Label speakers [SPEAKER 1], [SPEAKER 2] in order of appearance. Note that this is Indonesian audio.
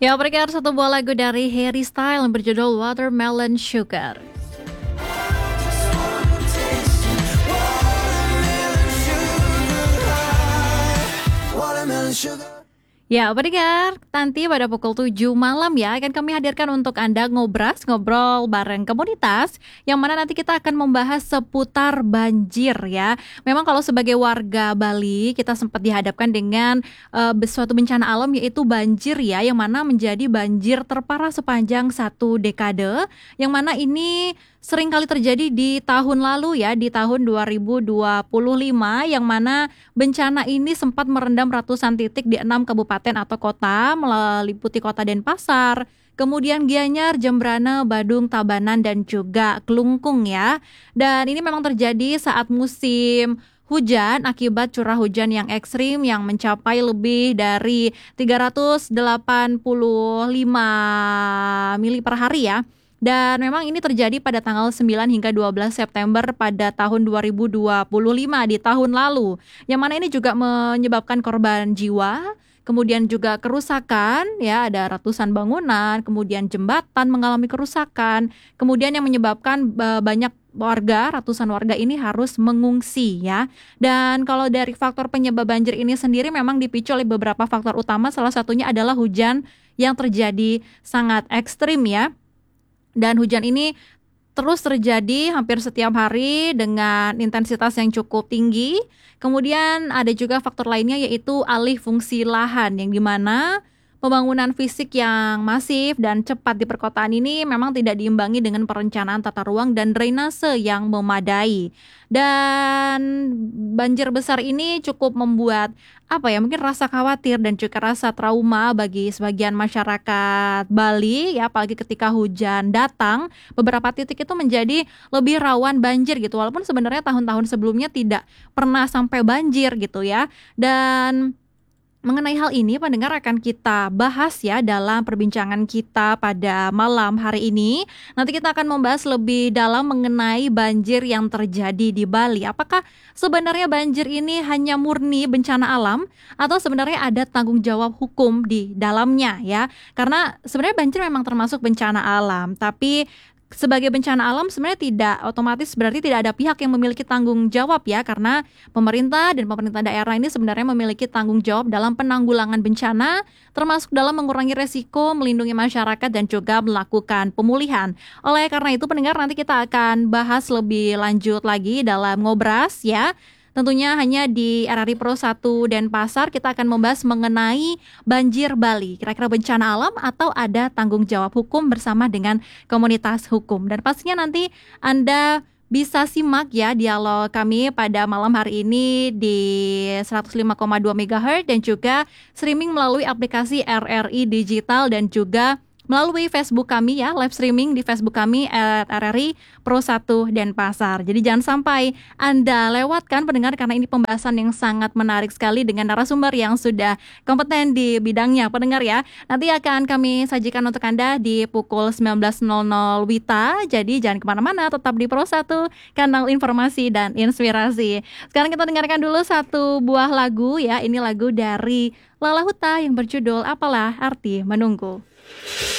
[SPEAKER 1] Ya, berikan satu buah lagu dari Harry Styles yang berjudul Watermelon Sugar. Ya, pendengar, nanti pada pukul 7 malam ya akan kami hadirkan untuk Anda ngobrol bareng komunitas yang mana nanti kita akan membahas seputar banjir ya. Memang kalau sebagai warga Bali kita sempat dihadapkan dengan suatu bencana alam yaitu banjir ya, yang mana menjadi banjir terparah sepanjang satu dekade, yang mana ini sering kali terjadi di tahun lalu ya, di tahun 2025, yang mana bencana ini sempat merendam ratusan titik di 6 kabupaten atau kota meliputi kota Denpasar, kemudian Gianyar, Jembrana, Badung, Tabanan dan juga Kelungkung ya. Dan ini memang terjadi saat musim hujan akibat curah hujan yang ekstrim yang mencapai lebih dari 385 mili per hari ya. Dan memang ini terjadi pada tanggal 9 hingga 12 September pada tahun 2025 di tahun lalu. Yang mana ini juga menyebabkan korban jiwa, kemudian juga kerusakan ya, ada ratusan bangunan, kemudian jembatan mengalami kerusakan, kemudian yang menyebabkan banyak ratusan warga ini harus mengungsi ya. Dan kalau dari faktor penyebab banjir ini sendiri memang dipicu oleh beberapa faktor utama, salah satunya adalah hujan yang terjadi sangat ekstrim ya. Dan hujan ini terus terjadi hampir setiap hari dengan intensitas yang cukup tinggi. Kemudian ada juga faktor lainnya yaitu alih fungsi lahan, yang dimana pembangunan fisik yang masif dan cepat di perkotaan ini memang tidak diimbangi dengan perencanaan tata ruang dan drainase yang memadai. Dan banjir besar ini cukup membuat mungkin rasa khawatir dan juga rasa trauma bagi sebagian masyarakat Bali ya, apalagi ketika hujan datang, beberapa titik itu menjadi lebih rawan banjir gitu, walaupun sebenarnya tahun-tahun sebelumnya tidak pernah sampai banjir gitu ya. Dan mengenai hal ini, pendengar, akan kita bahas ya dalam perbincangan kita pada malam hari ini. Nanti kita akan membahas lebih dalam mengenai banjir yang terjadi di Bali. Apakah sebenarnya banjir ini hanya murni bencana alam atau sebenarnya ada tanggung jawab hukum di dalamnya ya? Karena sebenarnya banjir memang termasuk bencana alam, tapi sebagai bencana alam sebenarnya tidak otomatis berarti tidak ada pihak yang memiliki tanggung jawab ya, karena pemerintah dan pemerintah daerah ini sebenarnya memiliki tanggung jawab dalam penanggulangan bencana, termasuk dalam mengurangi resiko, melindungi masyarakat dan juga melakukan pemulihan. Oleh karena itu pendengar, nanti kita akan bahas lebih lanjut lagi dalam Ngobras ya. Tentunya hanya di RRI Pro 1 Denpasar kita akan membahas mengenai banjir Bali. Kira-kira bencana alam atau ada tanggung jawab hukum bersama dengan komunitas hukum. Dan pastinya nanti Anda bisa simak ya dialog kami pada malam hari ini di 105,2 MHz dan juga streaming melalui aplikasi RRI Digital dan juga melalui Facebook kami ya, live streaming di Facebook kami RRI Pro 1 Denpasar. Jadi jangan sampai Anda lewatkan pendengar, karena ini pembahasan yang sangat menarik sekali dengan narasumber yang sudah kompeten di bidangnya pendengar ya. Nanti akan kami sajikan untuk Anda di pukul 19.00 WITA. Jadi jangan kemana-mana, tetap di Pro 1, kanal informasi dan inspirasi. Sekarang kita dengarkan dulu satu buah lagu ya. Ini lagu dari Lala Huta yang berjudul Apalah Arti Menunggu.